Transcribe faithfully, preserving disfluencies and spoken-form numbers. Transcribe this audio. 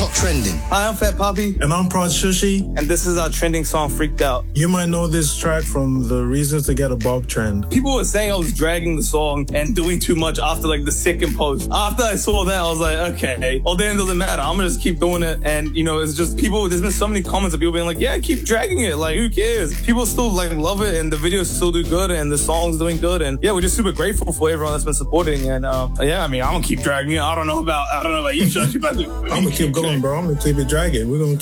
top trending. Hi, I'm Fat Poppy. And I'm Prod Shushi. And this is our trending song, Freaked Out. You might know this track from the Reasons to Get a Bob trend. People were saying I was dragging the song and doing too much after like the second post. After I saw that, I was like, okay, well then it doesn't matter. I'm gonna just keep doing it. And you know, it's just people, there's been so many comments of people being like, yeah, keep dragging it. Like, who cares? People still like love it and the videos still do good and the song's doing good. And yeah, we're just super grateful for everyone that's been supporting. And um, yeah, I mean, I'm gonna keep dragging it. I don't know about, I don't know about you, Josh. I'm gonna keep going, bro. I'm gonna keep it dragging. We're gonna keep